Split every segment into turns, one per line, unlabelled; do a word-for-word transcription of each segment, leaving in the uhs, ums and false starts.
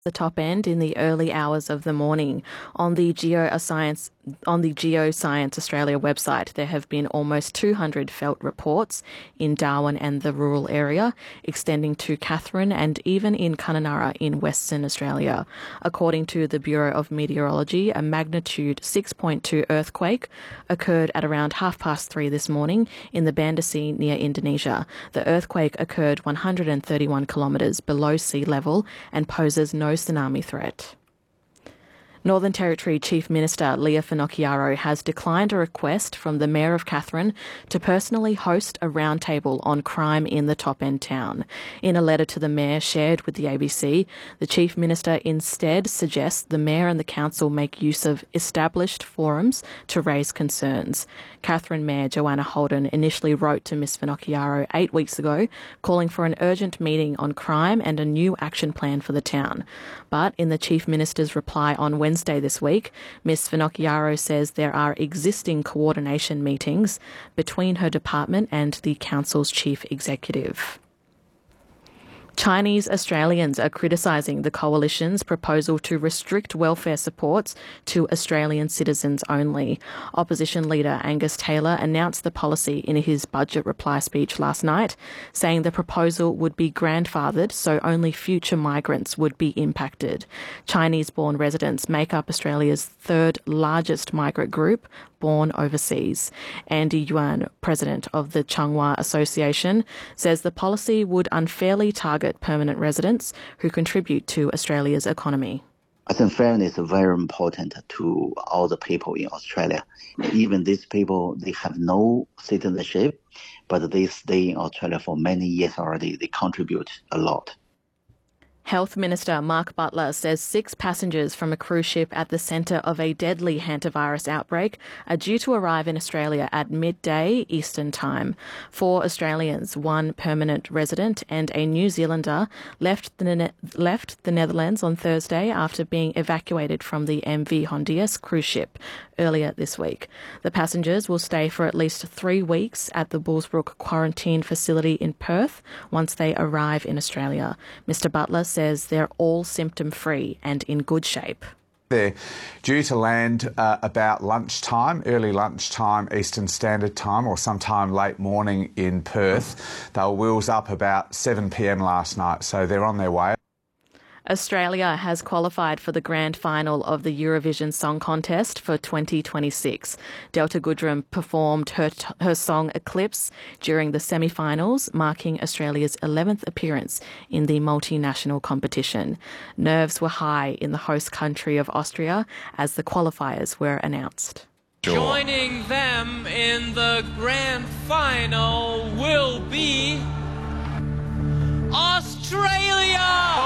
the top end in the early hours of the morning. On the Geoscience on the Geoscience Australia website, there have been almost two hundred felt reports in Darwin and the rural area, extending to Katherine and even in Kununurra in Western Australia. According to the Bureau of Meteorology, a magnitude six point two earthquake occurred at around half past three this morning in the Banda Sea near Indonesia. The earthquake occurred one hundred thirty-one kilometres below sea level and poses no tsunami threat. Northern Territory Chief Minister Leah Finocchiaro has declined a request from the Mayor of Katherine to personally host a roundtable on crime in the top-end town. In a letter to the Mayor shared with the A B C, the Chief Minister instead suggests the Mayor and the Council make use of established forums to raise concerns. Katherine Mayor Joanna Holden initially wrote to Miss Finocchiaro eight weeks ago, calling for an urgent meeting on crime and a new action plan for the town. But in the Chief Minister's reply on Wednesday this week, Miss Finocchiaro says there are existing coordination meetings between her department and the Council's Chief Executive. Chinese Australians are criticising the Coalition's proposal to restrict welfare supports to Australian citizens only. Opposition leader Angus Taylor announced the policy in his budget reply speech last night, saying the proposal would be grandfathered so only future migrants would be impacted. Chinese-born residents make up Australia's third largest migrant group, born overseas. Andy Yuan, president of the Changhua Association, says the policy would unfairly target permanent residents who contribute to Australia's economy.
I think fairness is very important to all the people in Australia. Even these people, they have no citizenship, but they stay in Australia for many years already. They contribute a lot.
Health Minister Mark Butler says six passengers from a cruise ship at the centre of a deadly hantavirus outbreak are due to arrive in Australia at midday Eastern Time. Four Australians, one permanent resident and a New Zealander left the, ne- left the Netherlands on Thursday after being evacuated from the M V Hondias cruise ship earlier this week. The passengers will stay for at least three weeks at the Bullsbrook quarantine facility in Perth once they arrive in Australia. Mister Butler says they're all symptom-free and in good shape.
They're due to land uh, about lunchtime, early lunchtime Eastern Standard Time, or sometime late morning in Perth. They were wheels up about seven p m last night, so they're on their way.
Australia has qualified for the grand final of the Eurovision Song Contest for twenty twenty-six. Delta Goodrem performed her, t- her song Eclipse during the semi-finals, marking Australia's eleventh appearance in the multinational competition. Nerves were high in the host country of Austria as the qualifiers were announced.
Sure. Joining them in the grand final will be Australia!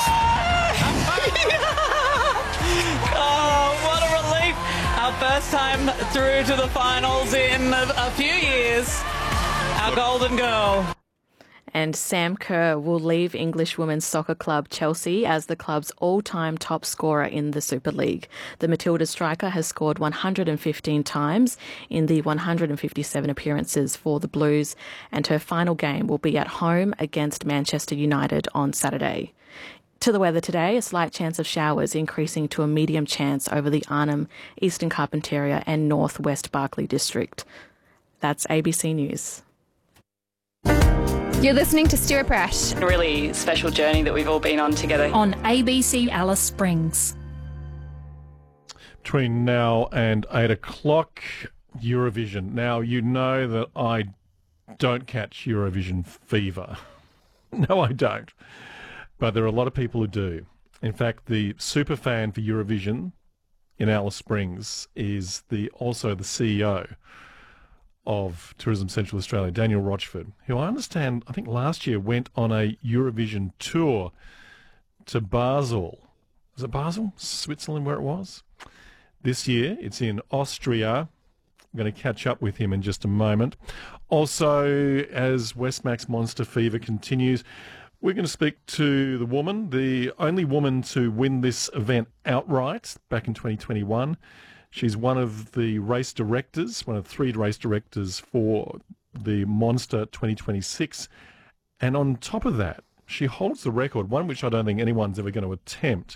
Oh, what a relief. Our first time through to the finals in a, a few years. Our golden girl.
And Sam Kerr will leave English women's soccer club Chelsea as the club's all-time top scorer in the Super League. The Matilda striker has scored one hundred fifteen times in the one hundred fifty-seven appearances for the Blues, and her final game will be at home against Manchester United on Saturday. To the weather today, a slight chance of showers increasing to a medium chance over the Arnhem, Eastern Carpentaria and North West Barkly district. That's A B C News.
You're listening to Stuart Brash.
A really special journey that we've all been on together.
On A B C Alice Springs.
Between now and eight o'clock, Eurovision. Now, you know that I don't catch Eurovision fever. No, I don't. But there are a lot of people who do. In fact, the super fan for Eurovision in Alice Springs is the also the C E O of Tourism Central Australia, Daniel Rochford, who I understand, I think last year went on a Eurovision tour to Basel. Was it Basel? Switzerland, where it was? This year, it's in Austria. I'm going to catch up with him in just a moment. Also, as Westmax Monster Fever continues, we're going to speak to the woman, the only woman to win this event outright back in twenty twenty-one. She's one of the race directors, one of three race directors for the Monster twenty twenty-six. And on top of that, She holds the record, one which I don't think anyone's ever going to attempt,